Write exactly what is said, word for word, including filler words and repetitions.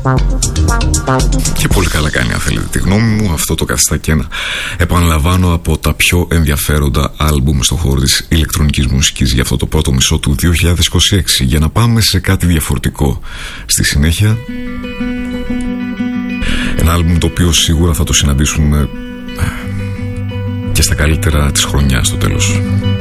Και πολύ καλά κάνει, αν θέλετε τη γνώμη μου. Αυτό το καθιστά και ένα, επαναλαμβάνω, από τα πιο ενδιαφέροντα άλμπουμ στον χώρο της ηλεκτρονικής μουσικής για αυτό το πρώτο μισό του δύο χιλιάδες είκοσι έξι. Για να πάμε σε κάτι διαφορετικό στη συνέχεια, ένα άλμπουμ το οποίο σίγουρα θα το συναντήσουμε και στα καλύτερα της χρονιάς στο τέλος.